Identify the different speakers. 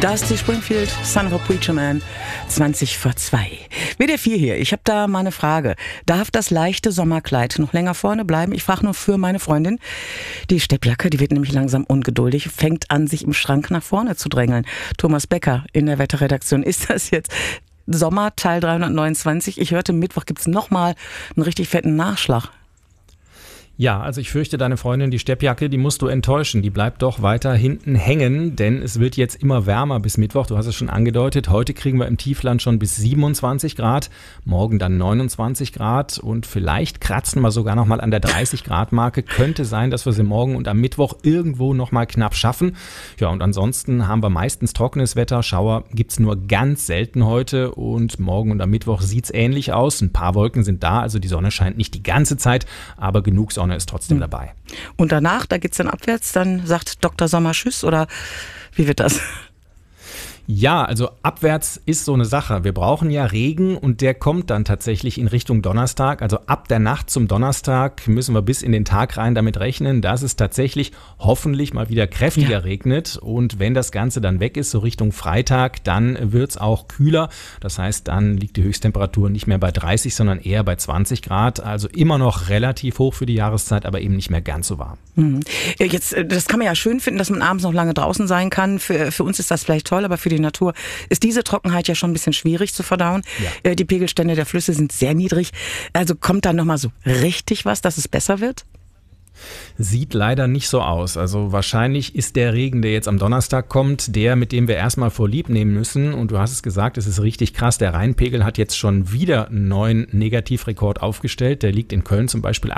Speaker 1: Dusty Springfield, Son of a Preacher Man, 20 vor 2. WDR 4 hier, ich habe da mal eine Frage. Darf das leichte Sommerkleid noch länger vorne bleiben? Ich frage nur für meine Freundin. Die Steppjacke, die wird nämlich langsam ungeduldig, fängt an, sich im Schrank nach vorne zu drängeln. Thomas Becker in der Wetterredaktion. Ist das jetzt Sommer Teil 329? Ich hörte, Mittwoch gibt's nochmal einen richtig fetten Nachschlag.
Speaker 2: Ja, also ich fürchte, deine Freundin, die Steppjacke, die musst du enttäuschen. Die bleibt doch weiter hinten hängen, denn es wird jetzt immer wärmer bis Mittwoch. Du hast es schon angedeutet. Heute kriegen wir im Tiefland schon bis 27 Grad, morgen dann 29 Grad und vielleicht kratzen wir sogar noch mal an der 30-Grad-Marke. Könnte sein, dass wir sie morgen und am Mittwoch irgendwo noch mal knapp schaffen. Ja, und ansonsten haben wir meistens trockenes Wetter. Schauer gibt's nur ganz selten heute und morgen und am Mittwoch sieht's ähnlich aus. Ein paar Wolken sind da, also die Sonne scheint nicht die ganze Zeit, aber genug Sonne ist trotzdem dabei.
Speaker 1: Und danach, da geht's dann abwärts, dann sagt Dr. Sommer Tschüss oder wie wird das?
Speaker 2: Ja, also abwärts ist so eine Sache. Wir brauchen ja Regen und der kommt dann tatsächlich in Richtung Donnerstag. Also ab der Nacht zum Donnerstag müssen wir bis in den Tag rein damit rechnen, dass es tatsächlich hoffentlich mal wieder kräftiger regnet. Und wenn das Ganze dann weg ist, so Richtung Freitag, dann wird's auch kühler. Das heißt, dann liegt die Höchsttemperatur nicht mehr bei 30, sondern eher bei 20 Grad. Also immer noch relativ hoch für die Jahreszeit, aber eben nicht mehr ganz so warm.
Speaker 1: Jetzt, das kann man ja schön finden, dass man abends noch lange draußen sein kann. Für uns ist das vielleicht toll, aber für die Natur ist diese Trockenheit ja schon ein bisschen schwierig zu verdauen. Ja. Die Pegelstände der Flüsse sind sehr niedrig. Also kommt da nochmal so richtig was, dass es besser wird?
Speaker 2: Sieht leider nicht so aus. Also wahrscheinlich ist der Regen, der jetzt am Donnerstag kommt, der, mit dem wir erstmal vorlieb nehmen müssen. Und du hast es gesagt, es ist richtig krass. Der Rheinpegel hat jetzt schon wieder einen neuen Negativrekord aufgestellt. Der liegt in Köln zum Beispiel